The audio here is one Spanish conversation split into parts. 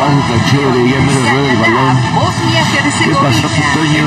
está chévere, ya me lo rueda el balón. ¿Qué pasó, Toño?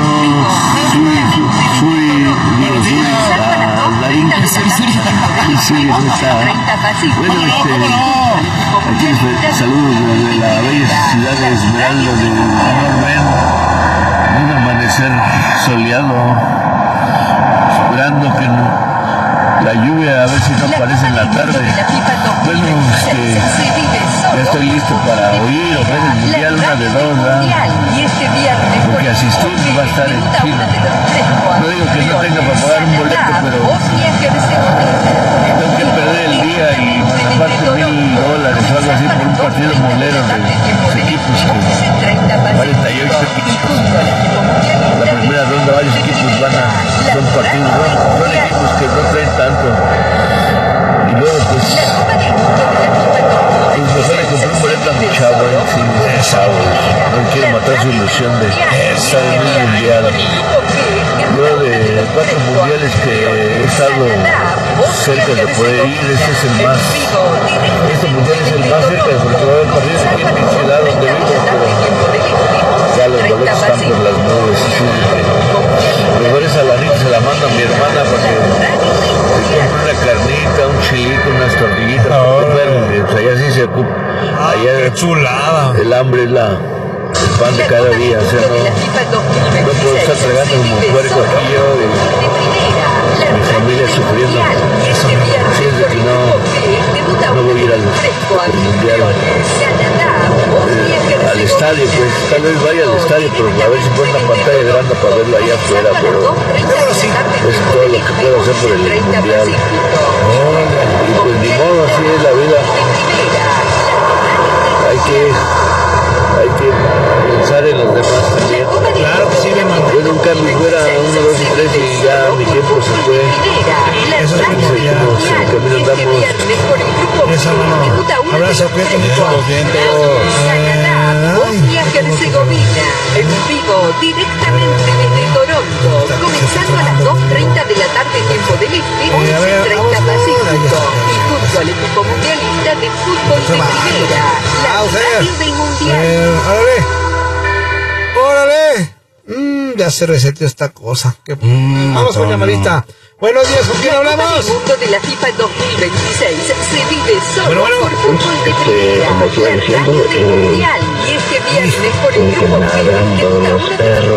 Darín, sí, ¿cómo está? Bueno, aquí les saludos desde la bella ciudad de Esmeralda del Norben, un amanecer soleado, esperando que la lluvia a ver si no aparece en la tarde. Bueno, ya estoy listo para oír o ver el mundial, una de dos, ¿verdad? Porque asistir va a estar en China. No digo que no tenga para pagar un boleto, pero tengo que perder el día y aparte $1,000 o algo así por un partido molero de los equipos que 48 equipos. La primera ronda varios equipos son partidos, son equipos que no traen tanto. Y luego pues mejor le compré un boleto a mi chavo, no quiero matar su ilusión de estar en un mundial. Yo de 4 mundiales que he estado cerca de poder ir, este mundial es el más cerca, porque va a haber partidos aquí en mi ciudad donde vivo, pero ya los boletos están por las nubes. Mejor esa lanita se la manda a mi hermana para que compre una carnita, un chilito, unas tortillitas, allá sí se ocupa. Allá chulada. El hambre es el pan de cada día, o sea, no puedo estar tragando como puerco aquí yo y mi familia sufriendo. Así es de que no voy a ir al mundial, al estadio, pues tal vez vaya al estadio, pero a ver si pone una pantalla grande para verlo allá afuera, pero es todo lo que puedo hacer por el mundial. Y pues ni modo, así es la vida. Hay que pensar en los demás también. Claro que sí, mi hermano. Yo nunca me fuera 1, 2 y 3 y ya mi tiempo se fue. Eso es seguimos en el camino, andamos. Eso, hermano. Abrazo, cuídate mucho. Bosnia-Herzegovina, en vivo, directamente desde Toronto, comenzando a las 2:30 de la tarde, tiempo del este, 11:30 Pacífico, y junto al equipo mundialista de fútbol de primera, la radio del mundial. ¡Órale! Ya se reseteó esta cosa. Vamos con llamadita. Buenos días, ¿con quién hablamos? El mundo de la FIFA 2026 se vive solo por fútbol de primera, la radio del mundial. Y este viernes por el grupo ladrando los perros,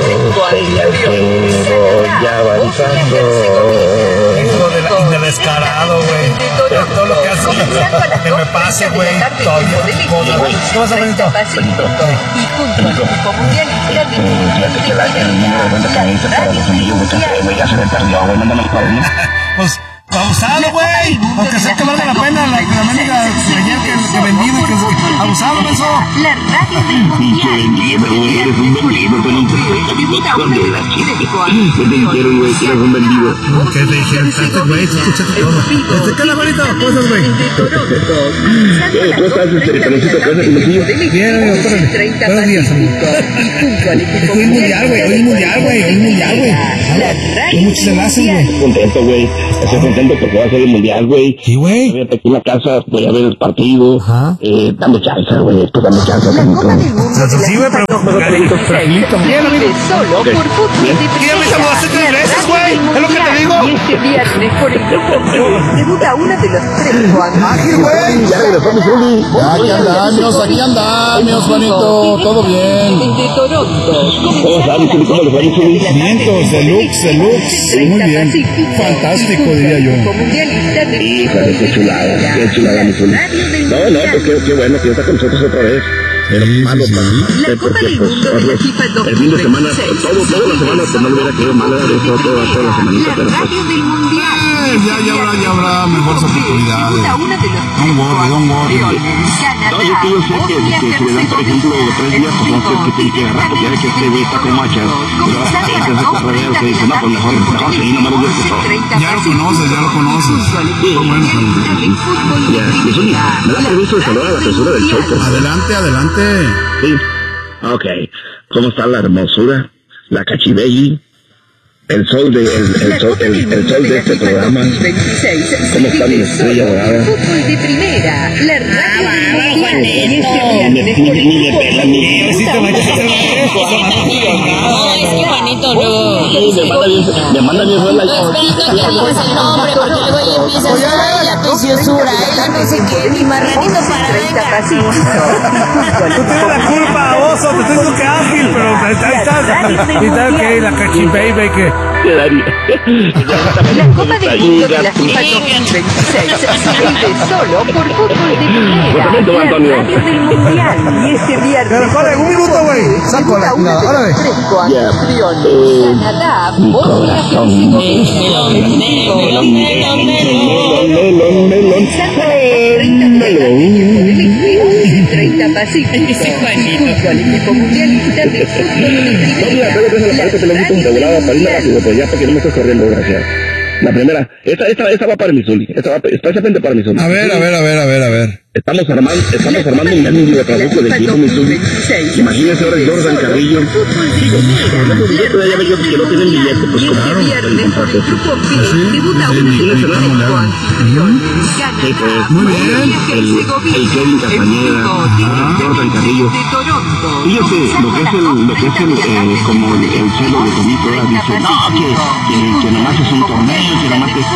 ya avanzando. Hijo de descarado, güey. Todo lo que hace, que me pase, güey. Todavía ¿qué vas a ver, Benito? Y junto al grupo mundialista de Fíjate que el número de cuenta que me hizo para los amigos de café, güey, ya se me perdió, güey, mándanos para mí. Pues, abusado, güey. Aunque sea que valga la pena la mendiga ayer que vendido, que abusado, eso. La radio del Pinche mundial. vendido, güey, eres un vendido, con un hijo de la chica. ¿Qué te dijeron, güey, que eres un vendido? ¿Qué te dijeron? Güey, escúchate todo. ¿Qué la bonita? ¿Cómo estás, güey? ¿Cómo estás, Peloncito? ¿Qué haces, Peloncillo? Bien, doctor. Buenos días, amigo. Hoy mundial, güey. Hay muchos enlaces, güey. Contento, güey. Estoy contento porque va a ser el mundial, güey. Sí, güey. Voy aquí en la casa, voy a ver el partido. Ajá. Dame chance, güey. Tú dame chance, Sí, güey, pero tranquilito. Bien, amigo. Solo por fútbol de ¿Qué me saludaste 3 veces, güey? Es lo que te digo. Y este viernes por el grupo B debuta una de los 3 Juan. Ágil, güey. Ya regresó mi Zuli. Aquí andamos, Juanito, todo bien. Desde Toronto. ¿Cómo sabes, Zuli? ¿Cómo les va, mi Zuli? Vientos, deluxe, muy bien. Fantástico, diría yo. Híjole, qué chulada, mi Zuli. No, pues qué bueno que está con nosotros otra vez. Pero malo para porque pues el fin de semana, toda la semana, pues no le hubiera quedado mal, era de eso toda la semanita, pero pues Ya habrá mejores oportunidades. Don't worry. no, yo sé que si le dan, por ejemplo, 3 días, pues no sé qué tiene que agarrar, porque ya ve que este güey está como hachas, pero la gente hace carreras que dice, no, pues mejor sí, no me lo digas que todo. Ya lo conoces. Sí, bueno, ya, mi Zuli, me da permiso de saludar a la persona del show, por favor. Adelante. Sí. Ok. ¿Cómo está la hermosura? La cachibelli. el sol de este programa. ¿Cómo está mi estrella dorada? Fútbol de primera, la radio del mundial. Y este viernes por el Es que Juanito luego. Me manda bien fue la Espera, no digas el nombre, porque luego ella empieza a usar la preciosura, ella no sé qué, mi marranito para venga. Tú tienes la culpa, oso, te estoy diciendo que ágil, pero ahí estás. Y tal que la cachibaby que... La Copa del Mundo de la FIFA 2026 se vive solo por Fútbol de Primera, la radio del mundial. Y este viernes... Pero corre, un minuto, güey. Saco la... Órale. Canadá, Bosnia y Herzegovina. 30 Pacífico. Y junto al equipo mundialista de fútbol de primera. Ya porque no me estás corriendo, gracias. La primera, esta va para Missouri, esta va especialmente para Missouri. A ver. Estamos armando un menú de trabajo del equipo Missouri. Imagínense ahora el Jordan Carrillo. Ya ve que no tienen billete, pues claro. Sí, pues, muy bien. El Kevin Castañeda, Jordan Carrillo. Fíjate, lo que es como el celo de Tomito, dice, no, que nomás es un torneo, que nomás es...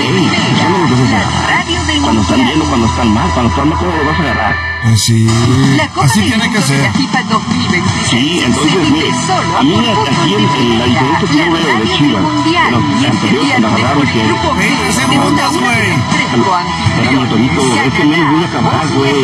Cuando están bien o cuando están mal, ¿cómo lo vas a agarrar? Pues sí, así tiene que ser. Sí, entonces, mire, a mí aquí la diferencia que yo veo de Chivas, pero anterior cuando agarraron que... Espérame, Tonito, es que no les voy a acabar, güey.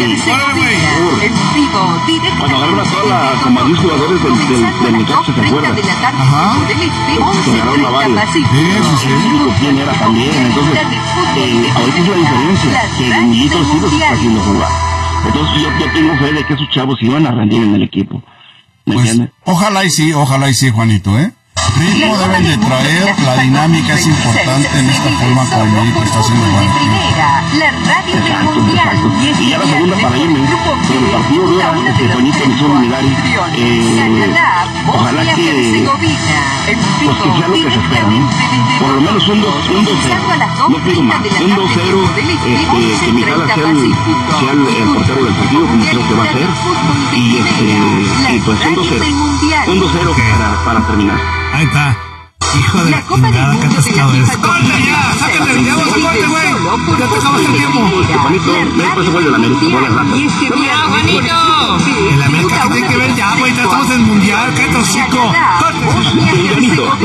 Cuando agarraron a como a 10 jugadores del Necaxa, ¿se acuerdan? Ajá. Que agarraron a varios. Sí. ¿Quién era también? Entonces, ahorita es la diferencia, que el Miguelito sí los está haciendo jugar. Entonces yo tengo fe de que esos chavos iban a rendir en el equipo. ¿Me entiendes? Ojalá y sí, Juanito, ¿eh? Ritmo deben de traer, la dinámica es importante en esta forma como el médico está haciendo Juan. Exacto. Y ya la segunda para irme, sobre el partido de ahora, Juanito Missouri Milari, ojalá que sea lo que se espera, ¿no? Por lo menos un 2-0, no pido más, un 2-0, que Mijala sea el portero del partido, como creo que va a ser, y pues un 2-0 para terminar. Ahí está. Hijo de la chingada, que atascado es. ¡Corre ya! ¡Sácale el diablo, corte, güey! ¡Ya te acabas el tiempo! Juanito, después se vuelve la América, vuelve al rato. ¡Ya, Juanito! El América que tiene que ver ya, güey, ya estamos en el mundial, cállate hocico. ¡Corte!